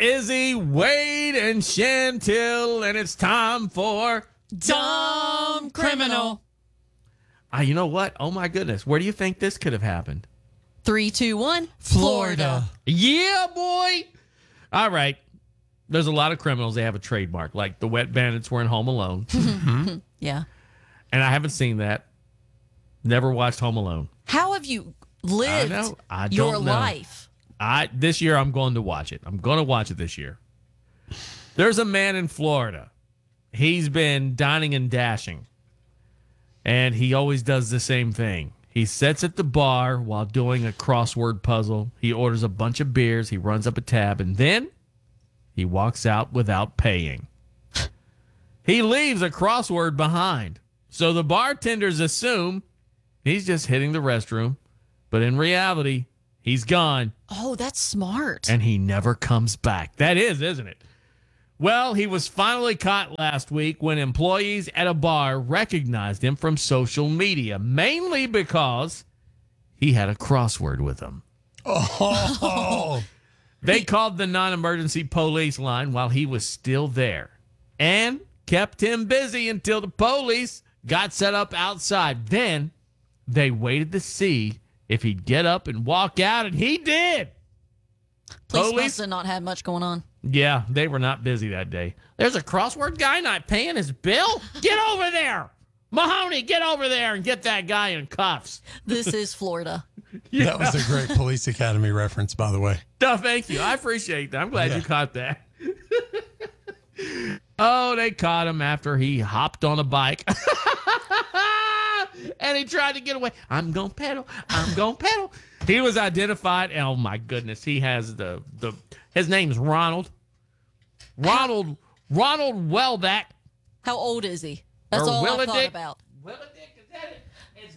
Izzy, Wade, and Chantil, and it's time for Dumb Criminal. You know what? Oh, my goodness. Where do you think this could have happened? 3, 2, 1. Florida. Yeah, boy. All right. There's a lot of criminals. They have a trademark, like the Wet Bandits were in Home Alone. Yeah. And I haven't seen that. Never watched Home Alone. How have you lived I don't your know. life? This year I'm going to watch it. I'm going to watch it this year. There's a man in Florida. He's been dining and dashing. And he always does the same thing. He sits at the bar while doing a crossword puzzle. He orders a bunch of beers. He runs up a tab. And then he walks out without paying. He leaves a crossword behind. So the bartenders assume he's just hitting the restroom. But in reality, he's gone. Oh, that's smart. And he never comes back. That is, isn't it? Well, he was finally caught last week when employees at a bar recognized him from social media, mainly because he had a crossword with him. Oh. They called the non-emergency police line while he was still there and kept him busy until the police got set up outside. Then they waited to see if he'd get up and walk out, and he did. Police must have not had much going on. Yeah, they were not busy that day. There's a crossword guy not paying his bill? Get over there. Mahoney, get over there and get that guy in cuffs. This is Florida. Yeah. That was a great Police Academy reference, by the way. No, thank you. I appreciate that. I'm glad you caught that. Oh, they caught him after he hopped on a bike. And he tried to get away. I'm going to pedal. I'm going to pedal. He was identified. Oh, my goodness. He has his name's Ronald. Ronald Weldack. How old is he? That's Or all I thought Willadick. about. Willadick, is that it? It's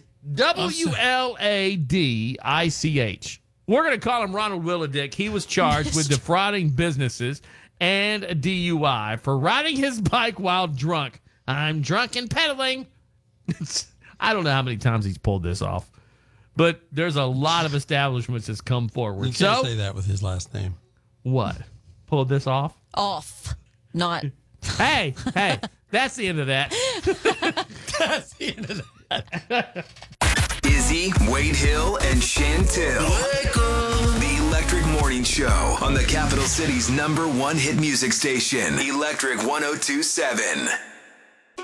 Wladich. We're going to call him Ronald Willadick. He was charged with defrauding businesses and a DUI for riding his bike while drunk. I'm drunk and pedaling. I don't know how many times he's pulled this off, but there's a lot of establishments that's come forward. You can't say that with his last name. What? Pulled this off? Off. Not. Hey, that's the end of that. That's the end of that. Izzy, Wade Hill, and Chantil. The Electric Morning Show on the Capital City's #1 hit music station, Electric 102.7.